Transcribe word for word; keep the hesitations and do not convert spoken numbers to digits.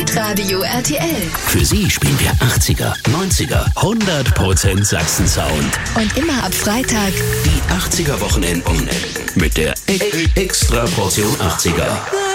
Hitradio R T L. Für Sie spielen wir achtziger, neunziger, hundert Prozent Sachsen-Sound. Und immer ab Freitag die achtziger Wochenenden mit der e Extra Portion achtziger.